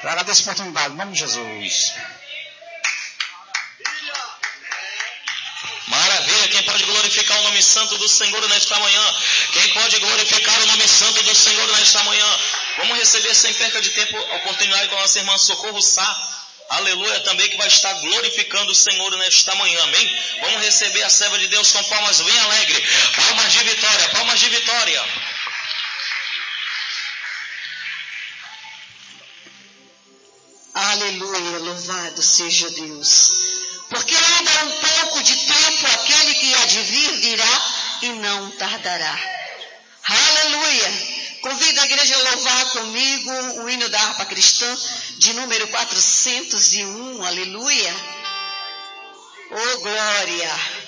Traga dessa oportunidade, em nome de Jesus. Maravilha, quem pode glorificar o nome santo do Senhor nesta manhã? Quem pode glorificar o nome santo do Senhor nesta manhã? Vamos receber sem perca de tempo a oportunidade com a nossa irmã Socorro Sá, aleluia, também que vai estar glorificando o Senhor nesta manhã, amém? Vamos receber a serva de Deus com palmas bem alegre, palmas de vitória, palmas de vitória. Aleluia, louvado seja Deus. Porque ainda um pouco de tempo aquele que há de vir virá e não tardará. Aleluia. Convido a igreja a louvar comigo o hino da harpa cristã de número 401. Aleluia. Oh glória.